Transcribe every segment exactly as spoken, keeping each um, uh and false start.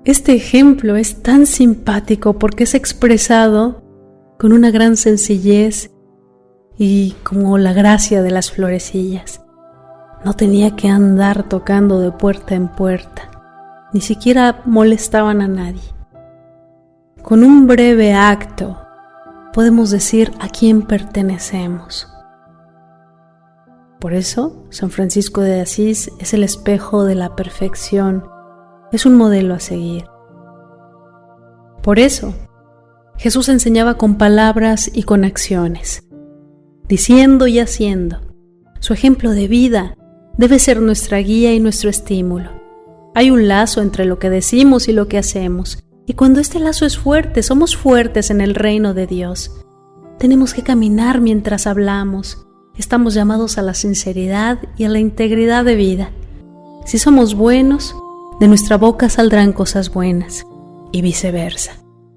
Este ejemplo es tan simpático porque es expresado con una gran sencillez y como la gracia de las florecillas. No tenía que andar tocando de puerta en puerta, ni siquiera molestaban a nadie. Con un breve acto podemos decir a quién pertenecemos. Por eso, San Francisco de Asís es el espejo de la perfección, es un modelo a seguir. Por eso, Jesús enseñaba con palabras y con acciones, diciendo y haciendo. Su ejemplo de vida debe ser nuestra guía y nuestro estímulo. Hay un lazo entre lo que decimos y lo que hacemos, y cuando este lazo es fuerte, somos fuertes en el reino de Dios. Tenemos que caminar mientras hablamos. Estamos llamados a la sinceridad y a la integridad de vida. Si somos buenos, de nuestra boca saldrán cosas buenas, y viceversa.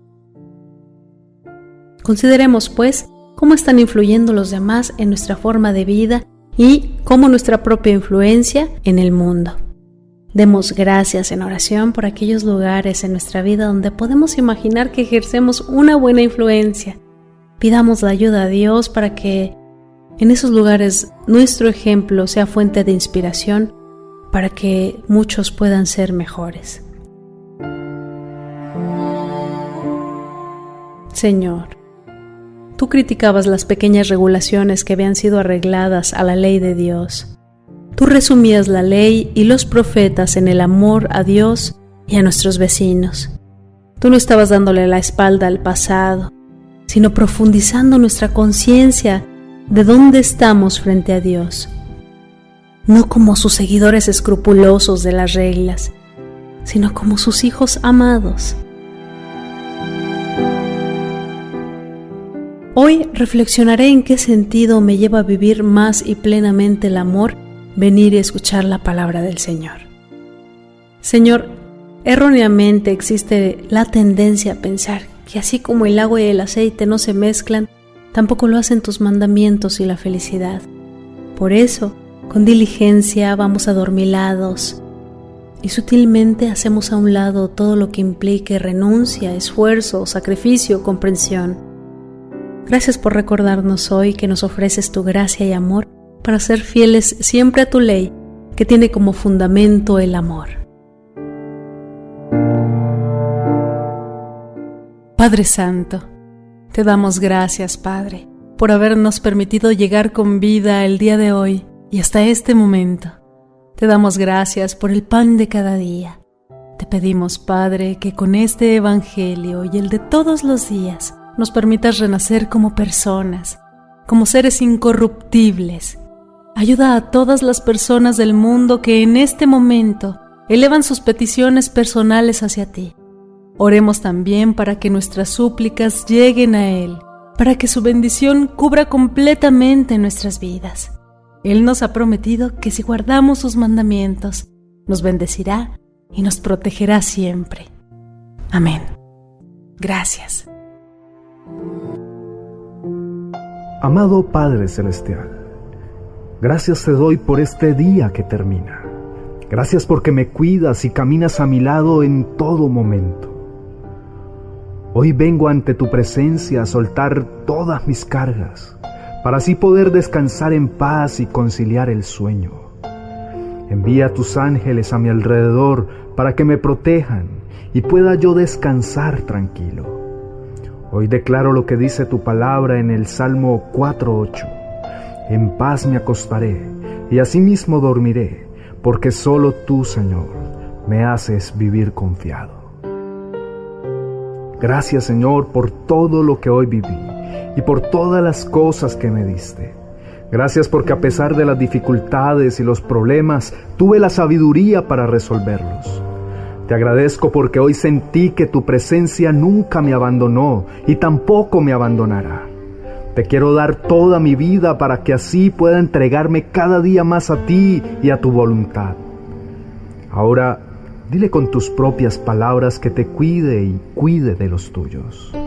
Consideremos, pues, cómo están influyendo los demás en nuestra forma de vida y cómo nuestra propia influencia en el mundo. Demos gracias en oración por aquellos lugares en nuestra vida donde podemos imaginar que ejercemos una buena influencia. Pidamos la ayuda a Dios para que en esos lugares nuestro ejemplo sea fuente de inspiración para que muchos puedan ser mejores. Señor, tú criticabas las pequeñas regulaciones que habían sido arregladas a la ley de Dios. Tú resumías la ley y los profetas en el amor a Dios y a nuestros vecinos. Tú no estabas dándole la espalda al pasado, sino profundizando nuestra conciencia de dónde estamos frente a Dios. No como sus seguidores escrupulosos de las reglas, sino como sus hijos amados. Hoy reflexionaré en qué sentido me lleva a vivir más y plenamente el amor, venir y escuchar la palabra del Señor. Señor, erróneamente existe la tendencia a pensar que así como el agua y el aceite no se mezclan, tampoco lo hacen tus mandamientos y la felicidad. Por eso, con diligencia vamos adormilados y sutilmente hacemos a un lado todo lo que implique renuncia, esfuerzo, sacrificio, comprensión. Gracias por recordarnos hoy que nos ofreces tu gracia y amor para ser fieles siempre a tu ley, que tiene como fundamento el amor. Padre Santo, te damos gracias, Padre, por habernos permitido llegar con vida el día de hoy y hasta este momento. Te damos gracias por el pan de cada día. Te pedimos, Padre, que con este Evangelio y el de todos los días nos permitas renacer como personas, como seres incorruptibles. Ayuda a todas las personas del mundo que en este momento elevan sus peticiones personales hacia ti. Oremos también para que nuestras súplicas lleguen a Él, para que su bendición cubra completamente nuestras vidas. Él nos ha prometido que si guardamos sus mandamientos, nos bendecirá y nos protegerá siempre. Amén. Gracias. Amado Padre Celestial, gracias te doy por este día que termina. Gracias porque me cuidas y caminas a mi lado en todo momento. Hoy vengo ante tu presencia a soltar todas mis cargas, para así poder descansar en paz y conciliar el sueño. Envía a tus ángeles a mi alrededor para que me protejan y pueda yo descansar tranquilo. Hoy declaro lo que dice tu palabra en el Salmo cuatro ocho. En paz me acostaré y asimismo dormiré, porque solo tú, Señor, me haces vivir confiado. Gracias, Señor, por todo lo que hoy viví y por todas las cosas que me diste. Gracias porque a pesar de las dificultades y los problemas, tuve la sabiduría para resolverlos. Te agradezco porque hoy sentí que tu presencia nunca me abandonó y tampoco me abandonará. Te quiero dar toda mi vida para que así pueda entregarme cada día más a ti y a tu voluntad. Ahora, dile con tus propias palabras que te cuide y cuide de los tuyos.